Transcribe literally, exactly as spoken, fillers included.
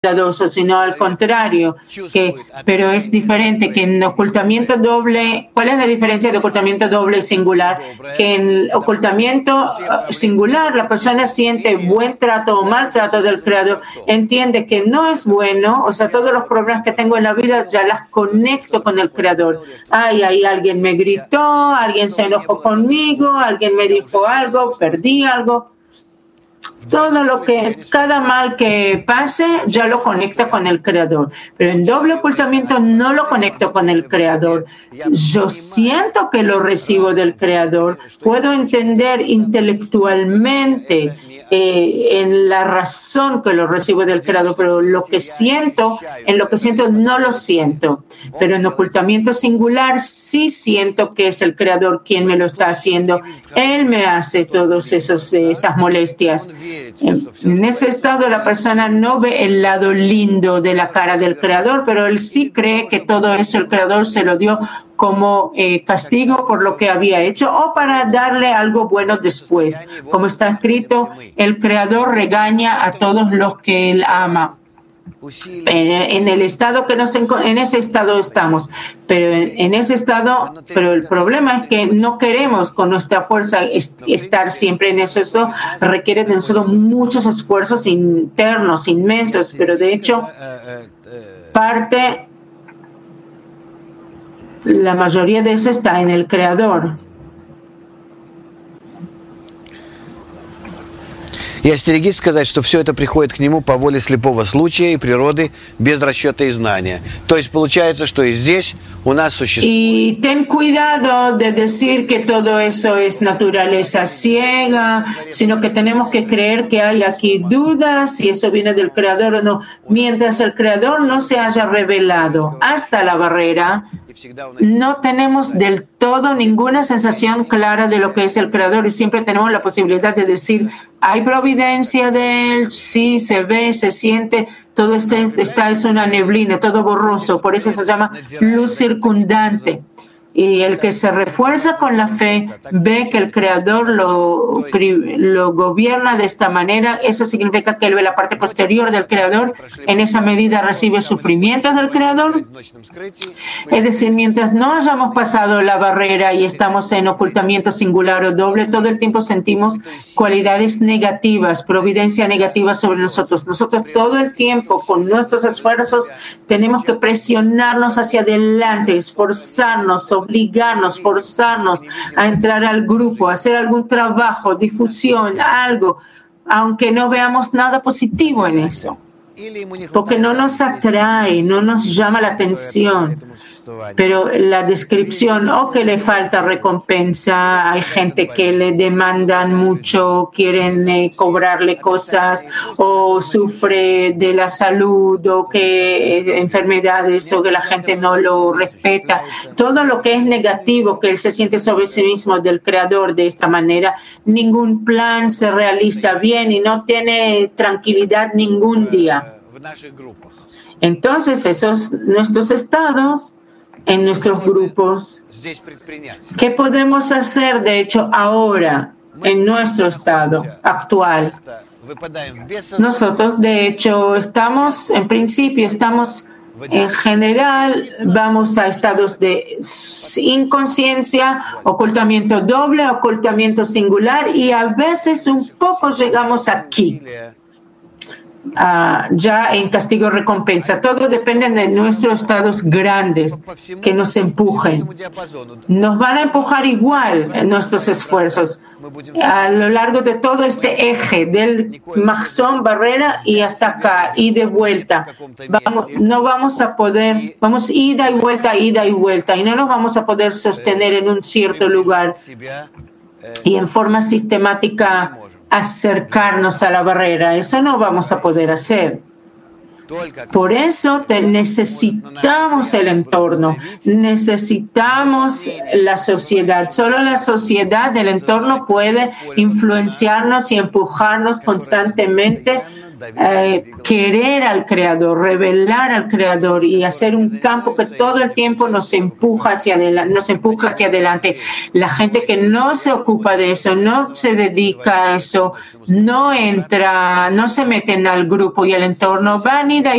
sino al contrario, que, pero es diferente que en ocultamiento doble. ¿Cuál es la diferencia de ocultamiento doble y singular? Que en ocultamiento singular la persona siente buen trato o mal trato del Creador, entiende que no es bueno, o sea, todos los problemas que tengo en la vida ya las conecto con el Creador. Ay, ahí alguien me gritó, alguien se enojó conmigo, alguien me dijo algo, perdí algo. Todo lo que, cada mal que pase, ya lo conecto con el Creador. Pero en doble ocultamiento no lo conecto con el Creador. Yo siento que lo recibo del Creador. Puedo entender intelectualmente eh, en la razón que lo recibo del Creador, pero lo que siento, en lo que siento no lo siento. Pero en ocultamiento singular sí siento que es el Creador quien me lo está haciendo. Él me hace todas esas molestias. En ese estado la persona no ve el lado lindo de la cara del Creador, pero él sí cree que todo eso el Creador se lo dio como eh, castigo por lo que había hecho o para darle algo bueno después. Como está escrito, el Creador regaña a todos los que él ama. En el estado que nos en ese estado estamos, pero en, en ese estado, pero el problema es que no queremos con nuestra fuerza est- estar siempre en eso. Eso requiere de nosotros muchos esfuerzos internos inmensos, pero de hecho parte, la mayoría de eso está en el Creador. И остерегись сказать, что все это приходит к нему по воле слепого случая и природы без расчета и знания. То есть получается, что и здесь у нас существует... Y ten cuidado de decir que todo eso es naturaleza ciega, sino que tenemos que creer que hay aquí dudas si eso viene del Creador o no. Mientras el Creador no se haya revelado hasta la barrera, no tenemos del todo ninguna sensación clara de lo que es el Creador y siempre tenemos la posibilidad de decir, hay providencia de Él, sí, se ve, se siente, todo esto está, es una neblina, todo borroso, por eso se llama luz circundante. Y el que se refuerza con la fe ve que el Creador lo, lo gobierna de esta manera. Eso significa que él ve la parte posterior del Creador. En esa medida recibe sufrimientos del Creador. Es decir, mientras no hayamos pasado la barrera y estamos en ocultamiento singular o doble, todo el tiempo sentimos cualidades negativas, providencia negativa sobre nosotros. Nosotros todo el tiempo, con nuestros esfuerzos, tenemos que presionarnos hacia adelante, esforzarnos, obligarnos, forzarnos a entrar al grupo, a hacer algún trabajo, difusión, algo, aunque no veamos nada positivo en eso, porque no nos atrae, no nos llama la atención. Pero la descripción, o que le falta recompensa, hay gente que le demandan mucho, quieren eh, cobrarle cosas, o sufre de la salud, o que eh, enfermedades, o que la gente no lo respeta. Todo lo que es negativo, que él se siente sobre sí mismo del Creador de esta manera, ningún plan se realiza bien y no tiene tranquilidad ningún día. Entonces, esos nuestros estados en nuestros grupos. ¿Qué podemos hacer, de hecho, ahora, en nuestro estado actual? Nosotros, de hecho, estamos, en principio, estamos, en general, vamos a estados de inconsciencia, ocultamiento doble, ocultamiento singular, y a veces un poco llegamos aquí. Uh, ya en castigo recompensa. Todo depende de nuestros estados grandes que nos empujen. Nos van a empujar igual en nuestros esfuerzos a lo largo de todo este eje del Mahzón, barrera y hasta acá y de vuelta. Vamos, no vamos a poder, vamos ida y vuelta, ida y vuelta y no nos vamos a poder sostener en un cierto lugar y en forma sistemática acercarnos a la barrera. Eso no vamos a poder hacer. Por eso te necesitamos el entorno, necesitamos la sociedad. Solo la sociedad del entorno puede influenciarnos y empujarnos constantemente eh, querer al Creador, revelar al Creador y hacer un campo que todo el tiempo nos empuja hacia adelante, nos empuja hacia adelante. La gente que no se ocupa de eso, no se dedica a eso, no entra, no se meten al grupo y al entorno, van y